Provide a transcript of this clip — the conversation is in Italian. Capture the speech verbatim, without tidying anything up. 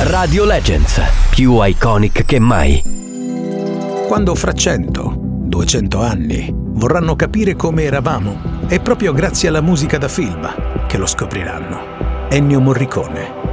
Radio Legends, più iconic che mai. Quando fra cento, duecento anni vorranno capire come eravamo, è proprio grazie alla musica da film che lo scopriranno. Ennio Morricone.